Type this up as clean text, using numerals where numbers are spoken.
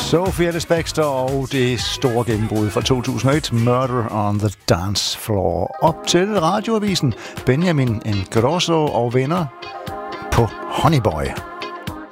Sophie Ellis Bextor og det store gennembrud fra 2001, Murder on the Dance Floor. Op til radioavisen, Benjamin Ingrosso og venner på Honey Boy.